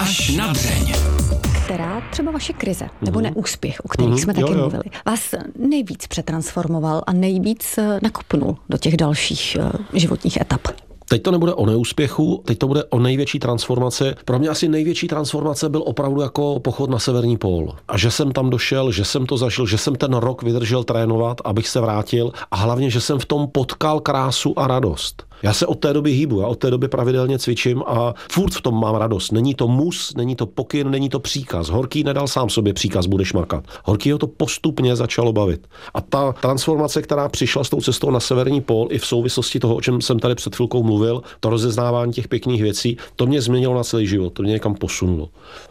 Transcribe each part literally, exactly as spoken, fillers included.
Až na dřeň. Která třeba vaše krize nebo neúspěch, o kterých Mhm, jsme taky jo, jo. mluvili, vás nejvíc přetransformoval a nejvíc nakopnul do těch dalších uh, životních etap? Teď to nebude o neúspěchu, teď to bude o největší transformaci. Pro mě asi největší transformace byl opravdu jako pochod na severní pól. A že jsem tam došel, že jsem to zažil, že jsem ten rok vydržel trénovat, abych se vrátil a hlavně, že jsem v tom potkal krásu a radost. Já se od té doby hýbu, já od té doby pravidelně cvičím a furt v tom mám radost. Není to mus, není to pokyn, není to příkaz. Horký nedal sám sobě příkaz, budeš makat. Horkýho to postupně začalo bavit. A ta transformace, která přišla s tou cestou na severní pól i v souvislosti toho, o čem jsem tady před chvilkou mluvil, to rozeznávání těch pěkných věcí, to mě změnilo na celý život, to mě někam posunulo.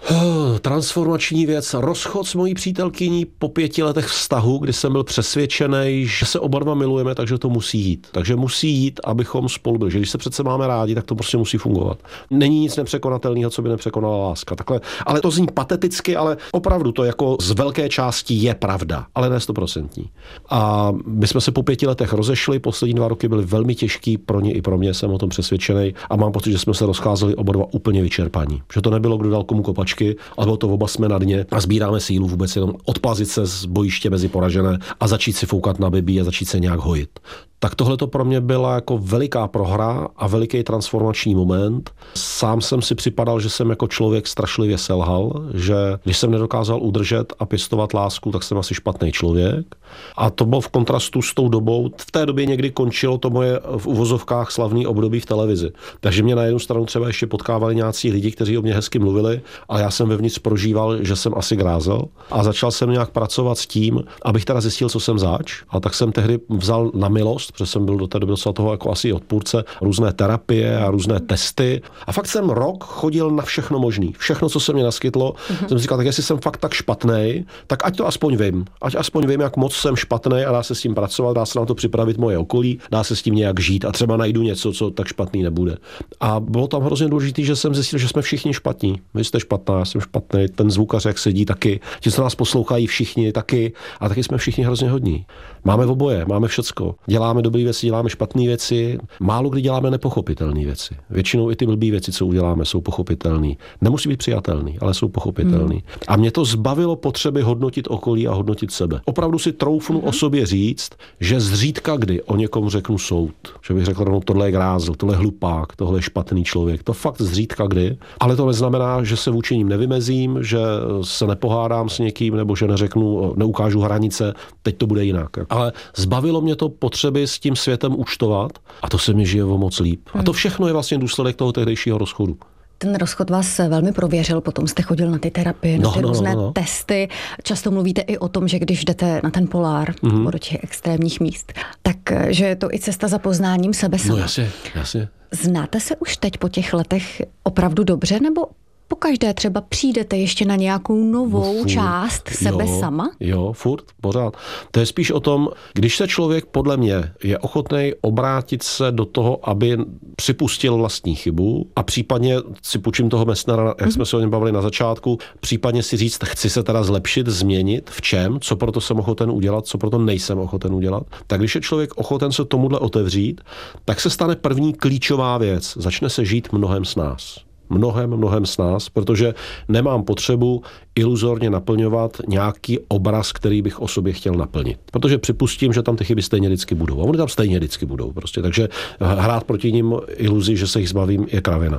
Transformační věc, rozchod s mojí přítelkyní po pěti letech vztahu, kdy jsem byl přesvědčený, že se oba dva milujeme, takže to musí jít. Takže musí jít, abychom spolu byli. Že když se přece máme rádi, tak to prostě musí fungovat. Není nic nepřekonatelného, co by nepřekonala láska. Takhle, ale to zní pateticky, ale opravdu to jako z velké části je pravda, ale ne stoprocentní. A my jsme se po pěti letech rozešli, poslední dva roky byly velmi těžký pro ně i pro mě, jsem o tom přesvědčený a mám pocit, že jsme se rozcházeli oba dva úplně vyčerpaní. Že to nebylo, kdo dal komu kopačky, ale bylo to oba jsme na dně a sbíráme sílu vůbec jenom odplazit se z bojiště mezi poražené a začít si foukat na bibí a začít se nějak hojit. Tak tohle to pro mě byla jako veliká prohra a veliký transformační moment. Sám jsem si připadal, že jsem jako člověk strašlivě selhal, že když jsem nedokázal udržet a pěstovat lásku, tak jsem asi špatný člověk. A to bylo v kontrastu s tou dobou. V té době někdy končilo to moje v uvozovkách slavné období v televizi. Takže mě na jednu stranu třeba ještě potkávali nějací lidi, kteří o mě hezky mluvili, ale já jsem vevnitř prožíval, že jsem asi grázel a začal jsem nějak pracovat s tím, abych teda zjistil, co jsem zač. A tak jsem tehdy vzal na milost, protože jsem byl do té doby docela toho jako asi odpůrce, různé terapie a různé testy. A fakt jsem rok chodil na všechno možný. Všechno, co se mě naskytlo, mm-hmm. jsem říkal, tak jestli jsem fakt tak špatnej, tak ať to aspoň vím. Ať aspoň vím, jak moc jsem špatnej a dá se s tím pracovat, dá se na to připravit moje okolí, dá se s tím nějak žít a třeba najdu něco, co tak špatný nebude. A bylo tam hrozně důležité, že jsem zjistil, že jsme všichni špatní. Vy jste špatná, já jsem špatný, ten zvukař, jak sedí, taky. Ti, co nás poslouchají, všichni taky. A taky jsme všichni hrozně hodní. Máme oboje, máme všecko. Děláme dobré věci, děláme špatné věci, málo kdy děláme nepochopitelné věci. Většinou i ty blbý věci, co uděláme, jsou pochopitelné. Nemusí být přijatelné, ale jsou pochopitelné. Hmm. A mě to zbavilo potřeby hodnotit okolí a hodnotit sebe. Opravdu si troufnu hmm. o sobě říct, že zřídka kdy o někom řeknu soud. Že bych řekl, no tohle je grázl, tohle je hlupák, tohle je špatný člověk. To fakt zřídka kdy. Ale to neznamená, že se vůči ním nevymezím, že se nepohádám s někým nebo že neřeknu, neukážu hranice, teď to bude jinak. Ale zbavilo mě to potřeby s tím světem účtovat a to se mi žije o moc líp. A to všechno je vlastně důsledek toho tehdejšího rozchodu. Ten rozchod vás velmi prověřil, potom jste chodil na ty terapie, no, na ty no, různé no, no. testy. Často mluvíte i o tom, že když jdete na ten polár mm-hmm. nebo do těch extrémních míst, tak že je to i cesta za poznáním sebe sama. No jasně, jasně. Znáte se už teď po těch letech opravdu dobře, nebo pokaždé třeba přijdete ještě na nějakou novou no část sebe jo, sama? Jo, furt, pořád. To je spíš o tom, když se člověk podle mě je ochotný obrátit se do toho, aby připustil vlastní chybu a případně si půjčím toho Messnera, jak mm-hmm. jsme se o něm bavili na začátku, případně si říct, chci se teda zlepšit, změnit, v čem, co proto jsem ochoten udělat, co proto nejsem ochoten udělat. Tak když je člověk ochoten se tomuhle otevřít, tak se stane první klíčová věc. Začne se žít mnohem s nás. Mnohem, mnohem s nás, protože nemám potřebu iluzorně naplňovat nějaký obraz, který bych o sobě chtěl naplnit. Protože připustím, že tam ty chyby stejně vždycky budou. A oni tam stejně vždycky budou. Prostě. Takže hrát proti nim iluzi, že se jich zbavím, je kravina.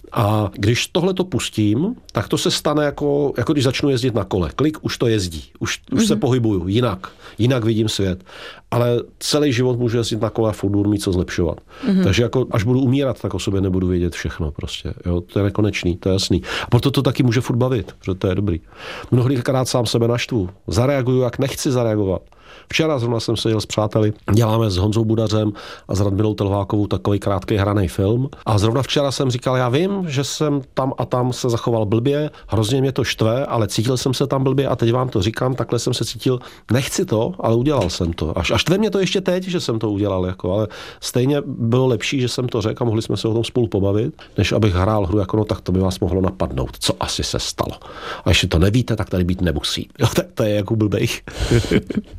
A když tohle to pustím, tak to se stane jako, jako když začnu jezdit na kole. Klik, už to jezdí. Už, už mm-hmm. se pohybuju jinak. Jinak vidím svět. Ale celý život můžu jezdit na kole a furt budu mít co zlepšovat. Mm-hmm. Takže jako, až budu umírat, tak o sobě nebudu vědět všechno. Prostě. Jo, to je nekonečný, to je jasný. A proto to taky může furt bavit, protože to je dobrý. Mnohdykrát sám sebe naštvu. Zareaguju, jak nechci zareagovat. Včera zrovna jsem seděl s přáteli, děláme s Honzou Budařem a s Radmilou Telvákovou takový krátký hraný film. A zrovna včera jsem říkal, já vím, že jsem tam a tam se zachoval blbě, hrozně mě to štve, ale cítil jsem se tam blbě a teď vám to říkám, takhle jsem se cítil, nechci to, ale udělal jsem to. Až, až štve mě to ještě teď, že jsem to udělal, jako, ale stejně bylo lepší, že jsem to řekl a mohli jsme se o tom spolu pobavit, než abych hrál hru jako no, tak to by vás mohlo napadnout, co asi se stalo. A ještě to nevíte, tak tady být nemusí. Jo, tak to je jako blbej.